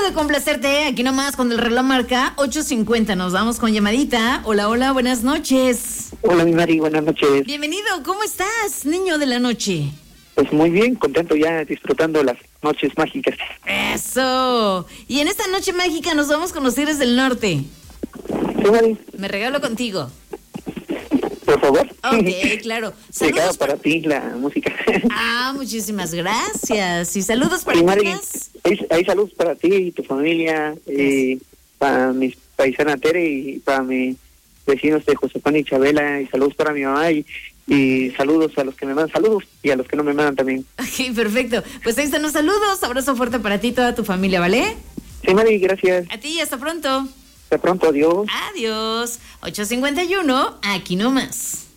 de complacerte, aquí nomás cuando el reloj marca 8:50, nos vamos con llamadita. Hola, hola, buenas noches. Hola, mi Mari, buenas noches. Bienvenido, ¿cómo estás, niño de la noche? Pues muy bien, contento ya, disfrutando las noches mágicas. Eso. Y en esta noche mágica nos vamos con los Tigres del Norte. Sí, Mari, Me regalo contigo. por favor. Ok, claro. Llegada Saludos para ti la música. muchísimas gracias. Y saludos para Sí, Mari, ti. hay saludos para ti y tu familia, para mis paisanas Tere y para mis vecinos de Josefán y Chabela, y saludos para mi mamá y saludos a los que me mandan saludos y a los que no me mandan también. Ok, perfecto. Pues ahí están los saludos. Abrazo fuerte para ti y toda tu familia, ¿vale? Sí, Mari, gracias. A ti, hasta pronto. Hasta pronto, adiós. Adiós. 8:51, aquí nomás.